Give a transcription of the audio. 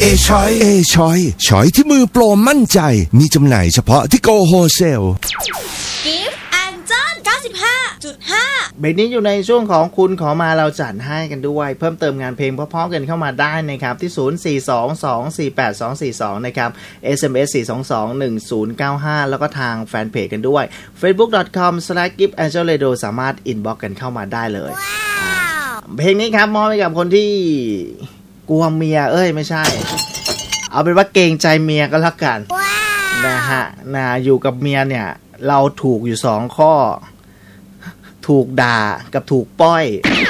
ช้อยที่มือโปรมั่นใจมีจำหน่ายเฉพาะที่โกโฮเซลกิฟต์แอนด์จอน 95.5 เบรกนี้อยู่ในช่วงของคุณขอมาเราจัดให้กันด้วยเพิ่มเติมงานเพลงเพราะๆกันเข้ามาได้นะครับที่0422482242นะครับ SMS 4221095แล้วก็ทางแฟนเพจกันด้วย facebook.com/giftangel radio สามารถอินบ็อกซ์กันเข้ามาได้เลยเพลงนี้ครับมอบให้กับคนที่กลัวเมียไม่ใช่เอาเป็นว่าเกรงใจเมียก็แล้วกันนะฮะอยู่กับเมียเนี่ยเราถูกอยู่2ข้อถูกด่ากับถูกป้อย